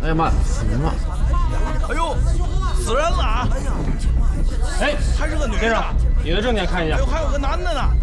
呀妈，死人了！ 哎呦，死人了啊！ 哎， 还是个女的。 先生，你的证件看一下。 哎呦，还有个男的呢。